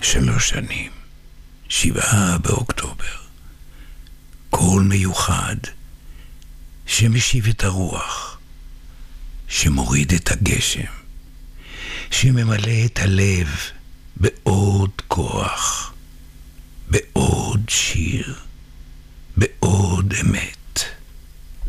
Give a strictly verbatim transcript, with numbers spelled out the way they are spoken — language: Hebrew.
שלוש שנים, שבעה באוקטובר, קול מיוחד שמשיב את הרוח, שמוריד את הגשם, שממלא את הלב בעוד כוח.